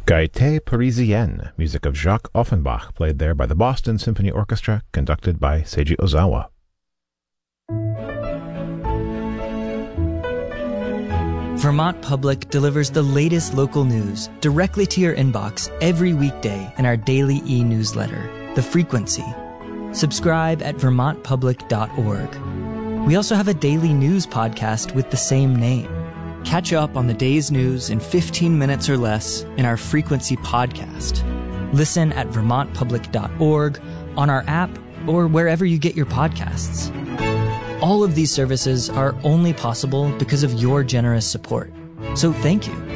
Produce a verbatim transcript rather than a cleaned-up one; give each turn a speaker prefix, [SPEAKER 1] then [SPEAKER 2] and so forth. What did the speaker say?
[SPEAKER 1] Gaieté Parisienne, music of Jacques Offenbach, played there by the Boston Symphony Orchestra, conducted by Seiji Ozawa.
[SPEAKER 2] Vermont Public delivers the latest local news directly to your inbox every weekday in our daily e-newsletter, The Frequency. Subscribe at vermont public dot org. We also have a daily news podcast with the same name. Catch up on the day's news in fifteen minutes or less in our Frequency podcast. Listen at vermont public dot org, on our app, or wherever you get your podcasts. All of these services are only possible because of your generous support. So thank you.